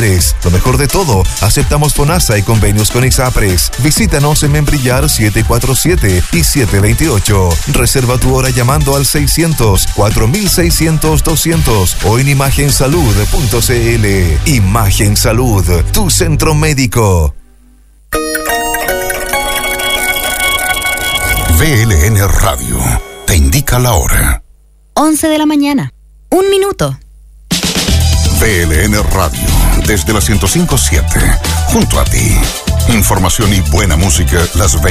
talleres. Lo mejor de todo, aceptamos FONASA y convenios con ISAPRES. Visítanos en Membrillar 747 y 728. Reserva tu hora llamando al 600-4600-200 o en imagensalud.cl. Imagen Salud, tu centro médico. VLN Radio te indica la hora. 11 de la mañana. 1 minuto. VLN Radio, desde la 105.7, junto a ti. Información y buena música las 20.